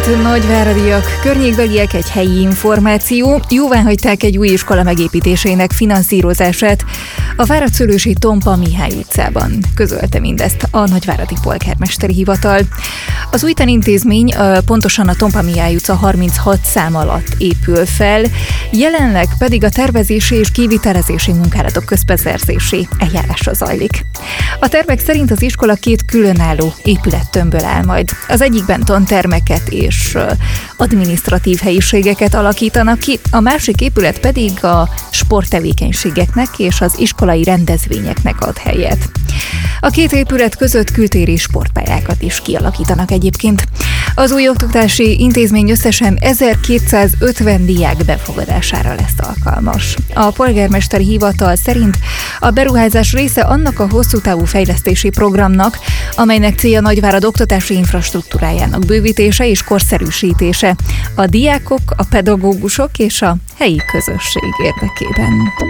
reggelt, nagyváradiak, környékbeliek, egy helyi információ. Jóváhagyták egy új iskola megépítésének finanszírozását a Váradzszőlősi Tompa Mihály utcában. Közölte mindezt a nagyváradi polgármesteri hivatal. Az új tanintézmény pontosan a Tompa Mihály utca 36 szám alatt épül fel, jelenleg pedig a tervezési és kivitelezési munkálatok közbeszerzési eljárása zajlik. A tervek szerint az iskola két különálló épülettömbből áll majd. Az egyikben tantermeket és adminisztratív helyiségeket alakítanak ki, a másik épület pedig a sporttevékenységeknek és az iskolai rendezvényeknek ad helyet. A két épület között kültéri sportpályákat is kialakítanak egyébként. Az új oktatási intézmény összesen 1250 diák befogadására lesz alkalmas. A polgármesteri hivatal szerint a beruházás része annak a hosszú távú fejlesztési programnak, amelynek célja Nagyvárad oktatási infrastruktúrájának bővítése és korszerűsítése a diákok, a pedagógusok és a helyi közösség érdekében.